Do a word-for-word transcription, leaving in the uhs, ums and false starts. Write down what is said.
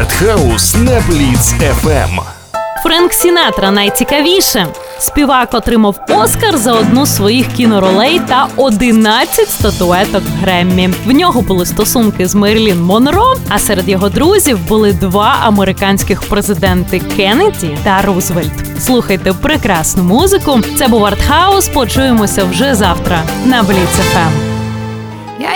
Артхаус на Бліц еф ем. Френк Сінатра найцікавіше. Співак отримав Оскар за одну з своїх кіноролей та одинадцять статуеток Греммі. В нього були стосунки з Мерлін Монро, а серед його друзів були два американських президенти – Кеннеді та Рузвельт. Слухайте прекрасну музику. Це був Артхаус. Почуємося вже завтра на Бліц еф ем.